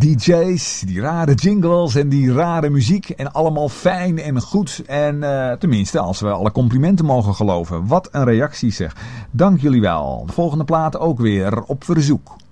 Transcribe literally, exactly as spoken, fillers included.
D J's, die rare jingles en die rare muziek. En allemaal fijn en goed. En uh, tenminste, als we alle complimenten mogen geloven. Wat een reactie zeg. Dank jullie wel. De volgende plaat ook weer op verzoek.